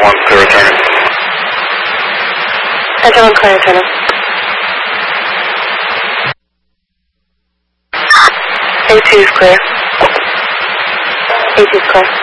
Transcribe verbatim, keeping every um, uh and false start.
one, clear returning. Engine one, clear returning. A two is clear. A two is clear.